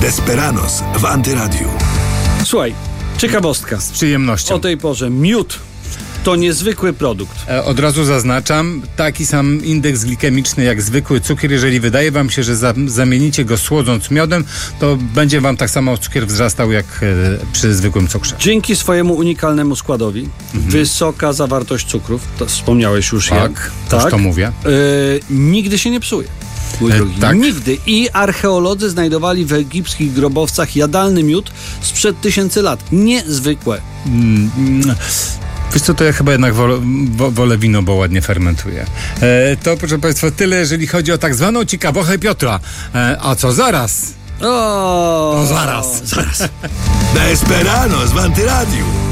Desperados w Antyradiu. Słuchaj, ciekawostka. Z przyjemnością. O tej porze miód to niezwykły produkt. Od razu zaznaczam, taki sam indeks glikemiczny jak zwykły cukier. Jeżeli wydaje wam się, że zamienicie go słodząc miodem, to będzie wam tak samo cukier wzrastał jak przy zwykłym cukrze. Dzięki swojemu unikalnemu składowi, wysoka zawartość cukrów, to wspomniałeś już. Tak, to mówię. Nigdy się nie psuje. Mój drogi. Tak. Nigdy. I archeolodzy znajdowali w egipskich grobowcach jadalny miód sprzed tysięcy lat. Niezwykłe. Wiesz co, to ja chyba jednak wolę wino, bo ładnie fermentuje. To, proszę Państwa, tyle, jeżeli chodzi o tak zwaną ciekawostkę Piotra. A co zaraz? O, zaraz. Zaraz. Desperados w Antyradiu.